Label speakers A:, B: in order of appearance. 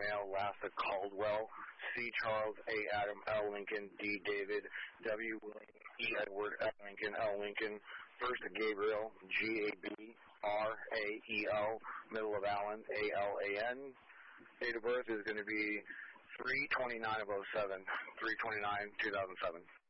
A: male, last of Caldwell, C. Charles, A. Adam, L. Lincoln, D. David, W. William, E. Edward, L. Lincoln, L. Lincoln, first of Gabriel, G. A. B. R. A. E. L. middle of Allen, A. L. A. N. Date of birth is going to be 3/29/07, 3/29/2007.